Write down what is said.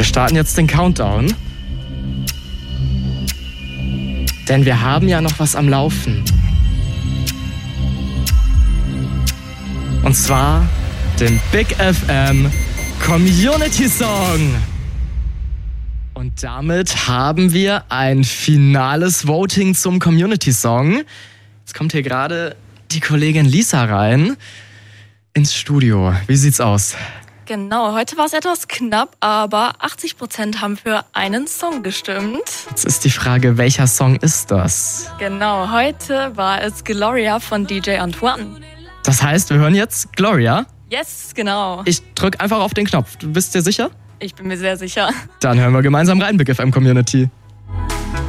starten jetzt den Countdown. Denn wir haben ja noch was am Laufen. Und zwar den Big FM Community Song. Und damit haben wir ein finales Voting zum Community Song. Jetzt kommt hier gerade die Kollegin Lisa rein ins Studio. Wie sieht's aus? Genau, heute war es etwas knapp, aber 80% haben für einen Song gestimmt. Jetzt ist die Frage, welcher Song ist das? Genau, heute war es Gloria von DJ Antoine. Das heißt, wir hören jetzt Gloria? Yes, genau. Ich drück einfach auf den Knopf. Du bist dir sicher? Ich bin mir sehr sicher. Dann hören wir gemeinsam rein, Big FM Community.